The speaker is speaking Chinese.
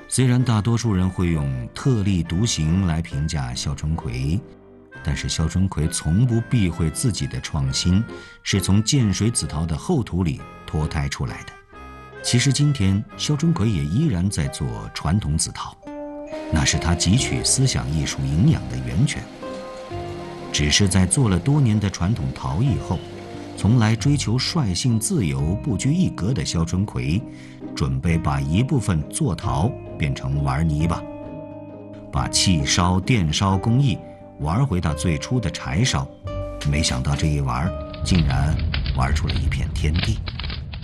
虽然大多数人会用特立独行来评价肖春奎，但是肖春奎从不避讳自己的创新是从建水紫陶的厚土里脱胎出来的。其实今天肖春奎也依然在做传统紫陶，那是他汲取思想艺术营养的源泉。只是在做了多年的传统陶艺后，从来追求率性自由不拘一格的肖春奎准备把一部分做陶变成玩泥巴，把气烧电烧工艺玩回到最初的柴烧，没想到这一玩竟然玩出了一片天地。